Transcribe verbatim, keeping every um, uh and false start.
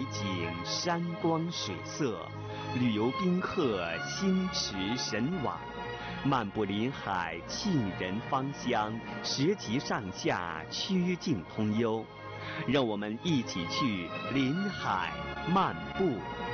景山光水色，旅游宾客心驰神往。漫步临海，沁人芳香，十级上下，曲径通幽。让我们一起去临海漫步。